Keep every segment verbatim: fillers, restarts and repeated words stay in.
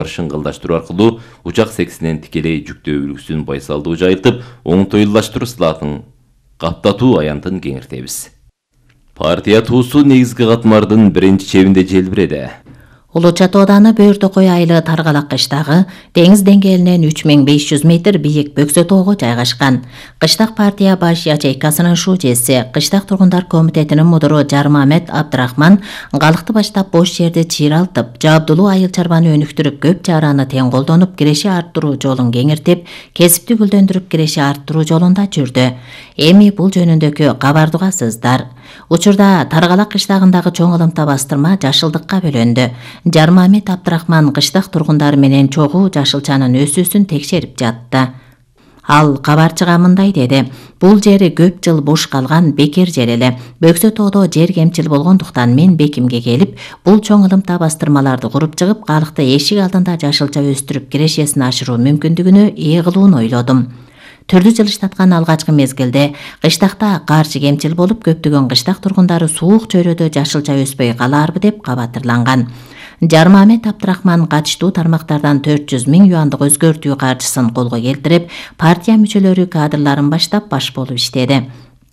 шыңгылдаштыруу аркылуу учак сексинен тикелей жүктөө үлгүсүн байсалдуу жайылтып, оңтойлаштыруу сылатын каптатуу аянтын кеңиртебиз. Партия туусу негизги катмардын биринчи чебинде желбиреди. Улуу Чат ооданы Бөөртөкөй айылы Таргалак кыштагы деңиз деңгээлинен үч миң беш жүз метр бийик Бөксө тоого жайгашкан. Кыштак партия баш ячейкасынын шүүжеси, кыштак тургундар комитетинин мудуру Жармамет Абдрахман калыкты баштап бош жерди чыйралтып, жабдулуу айыл чарбаны өнүктүрүп, көп чараны тең колдонуп, киреши арттыруу жолун кеңиртип, кесипти гүлдөндүрүп, киреши арттыруу жолунда жүрдү. Эми бул жөнүндөгү кабарды угасыздар. Учурда Таргалак кыштагындагы чоң ылымта бастырма жашылдыкка бөлөндү. Жармамет Абдрахман кыштак тургундары менен чогуу жашылчанын өсүүсүн текшерип жатты. Ал кабарчыга мындай деди: бул жери көп жыл бош калган бекер жер эле. Бөксө тоодо жер кемчил болгондуктан мен бекимге келип, бул чоң ылымта бастырмаларды куруп чыгып, калыкты эшик алдында жашылча өстүрүп, кирешесин ашыруу мүмкүндүгүнө ээ кылууну ойлодум. Түрдү жылыштаткан алгачкы мезгилде кыштакта каршы кемчил болуп, көптөгөн кыштак тургундары суук чөйрөдө жашылча өспөй калаарбы деп кабатырланган. Жармамет Абдрахман катыштуу тармактардан төрт жүз миң юандык өзгөртүү каржысын колго келтирип, партия мүчөлөрү кадрларын баштап баш болуп иштеди.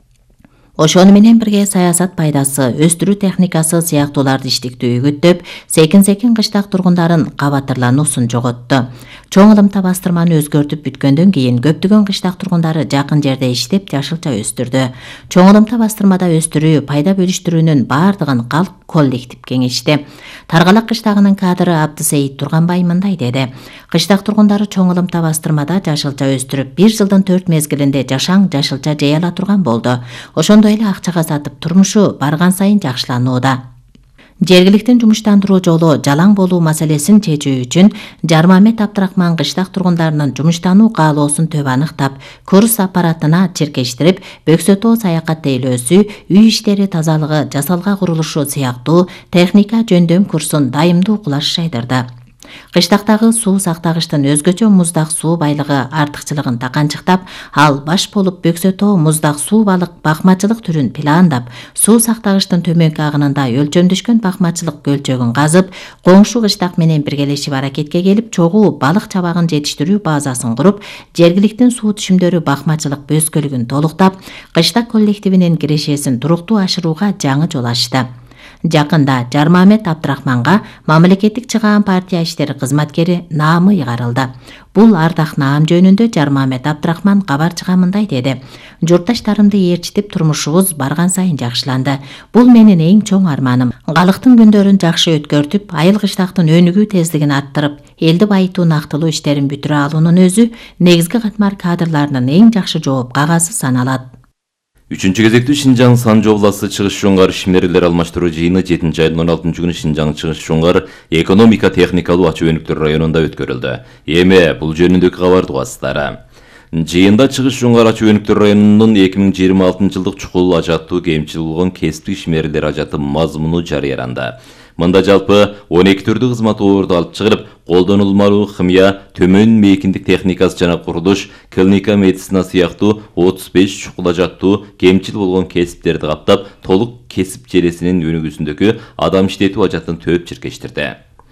Ошону менен бирге саясат пайдасы, өстүрүү техникасы сыяктууларды иштиктүү үгүттөп, секин-секин кыштак тургундарын кабатырлануусун жоготту. Чоң ылымта бастырманы өзгөртүп бүткөндөн кийин көптөгөн кыштак тургундары жакын жерде иштеп, жашылча өстүрдү. Чоң ылымта бастырмада өстүрүү, пайда бөлүштүрүүнүн бардыгын калк коллектив кеңешти. Таргалак кыштагынын кадры Абдысейит Турганбай мындай деди: кыштак тургундары чоң ылымта бастырмада жашылча өстүрүп, бир жылдын төрт мезгилинде жашаң жашылча жей ала турган болду. Ошондой эле акчага сатып турмушу барган сайын жакшыланууда. Жергиликтин жумуштандыруу жолу жалаң болуу маселесин чечүү үчүн Жармамет Абдрахман кыштак тургундарынын жумуштануу каалоосун төп аныктап, курс аппаратына чиркештирип, Бөксө тоо саякат тейлөөсү, үй иштери тазалыгы, жасалга курулушу сыяктуу техника жөндөм курсун дайымдуу кулаш жайдырды. Кыштактагы суу сактагычтын өзгөчө муздак суу байлыгы артыкчылыгын таканчыктап, ал баш болуп Бөксө тоо муздак суу балык бакмачылык түрүн пландап, суу сактагычтын төмөнкү агынында өлчөмдөшкөн бакмачылык көлчөгүн казып, коңшу кыштак менен биргелешип аракетке келип, чогуу балык чабагын жетиштирүү базасын куруп, жергиликтин суу түшүмдөрү бакмачылык бөскөлүгүн толуктап, кыштак коллективинин кирешесин туруктуу ашырууга жаңы жол ачты. Жакында Жармамет Абдрахманга мамлекеттик чыгаан партия иштери кызматкери наамы ыйгарылды. Бул ардак наам жөнүндө Жармамет Абдрахман кабарчыга мындай деди: журтташтарымды ээрчитип, турмушубуз барган сайын жакшыланды. Бул менин эң чоң арманым. Калыктын күндөрүн жакшы өткөртүп, айыл кыштактын өнүгүү тездигин арттырып, элди байытуу нактылуу иштерин бүтүрө алуунун өзү негизги катмар кадрларынын эң жакшы жооп кагазы саналат. Үчүнчү кезектүү Шинжаң Санжы областы Чыгыш Жоңгар ишмерлер алмаштыруу жыйыны жетинчи айдын он алтынчы күнү Шинжаң Чыгыш Жоңгар экономика техникалуу ачуу өнүктөр районунда өткөрүлдү. Эми бул жөнүндөгү кабарды угасыздар. Жыйында Чыгыш Жоңгар ачуу өнүктөр районунун эки миң жыйырма алтынчы жылдык чукул ажаттуу кемчил болгон кесиптик ишмерлер ажаты мазмуну жарыяланды. Мында жалпы он эки түрдүү кызмат орду алып чыгылып, колдонулмалуу химия, төмөн мейкиндик техникасы жана курулуш, клиника медицина сыяктуу отуз беш чукул ажаттуу кемчил болгон кесиптерди каптап, толук кесип желесинин өнүгүүсүндөгү адам иштетүү ажатын төп чиркештирди.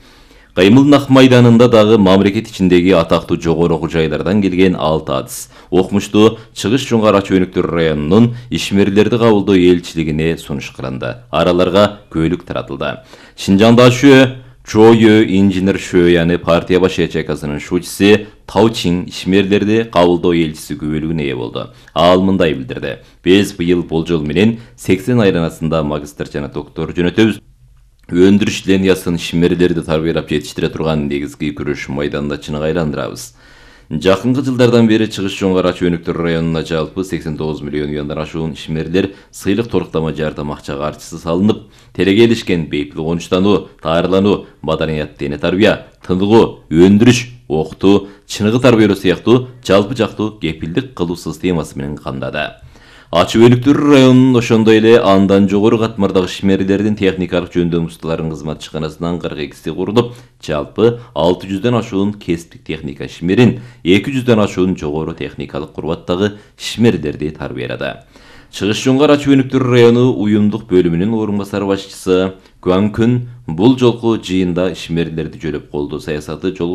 Кыймыл Нак майданында дагы мамлекет ичиндеги атактуу жогору окуу жайлардан келген алты адыс окумуштуу Чыгыш Жоңгар ачуу өнүктөр районунун ишмерлерди кабылдоо элчилигине сунуш кылынды. Араларга көйлүк таратылды. Шинжаңда шө Чойö инженер Шөяны партия баш ячейкасынын шүүчүсү Таучин ишмерлерди кабылдоо элчиси күбөлүгүнө ээ болду. Ал мындай билдирди: биз быйыл болжол менен сексен айланасында магистр жана доктор жөнөтөбүз. Өндүрүш линиясын ишмерлерди тарбиялап жетиштире турган негизги күрөш майданында чыныгы айландырабыз. Жакынкы жылдардан бери Чыгыш Жоңгар ачуу өнүктөр районуна жалпы сексен тогуз миллион юандан ашуун ишмерлер сыйлык торуктама жардам акча каржысы салынып, телекелишкен бейпил конуштануу, таарылануу, маданият дене тарбия, тыныгуу, өндүрүш, окутуу, чыныгы тарбиялоо сыяктуу жалпы жактуу кепилдик кылуу системасы менен камдады. Ачуу өнүктөр районунун ошондой эле андан жогору катмардагы ишмерлердин техникалык жөндөм усталарын кызмат чыканасынан кырк экиси курулуп, жалпы алты жүздөн ашуун кесиптик техника ишмерин, эки жүздөн ашуун жогору техникалык курбаттагы ишмерлерди тарбиялады. Чыгыш Жоңгар ачуу өнүктөрүү району уюмдук бөлүмүнүн орун басар башчысы Кван Күн бул жолку жыйында ишмерлерди жөлөп колдоо саясаты жолго